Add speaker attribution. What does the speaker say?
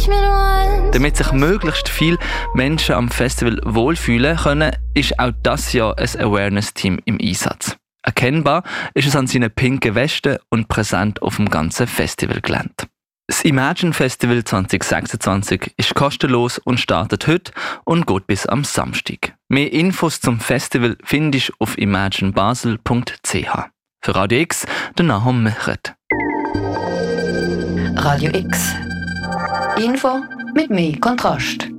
Speaker 1: Damit sich möglichst viele Menschen am Festival wohlfühlen können, ist auch das Jahr ein Awareness-Team im Einsatz. Erkennbar ist es an seinen pinken Westen und präsent auf dem ganzen Festivalgelände. Das Imagine Festival 2026 ist kostenlos und startet heute und geht bis am Samstag. Mehr Infos zum Festival findest du auf imaginebasel.ch. Für Radio X, der Nahum Mechert.
Speaker 2: Radio X. Info mit mehr Kontrast.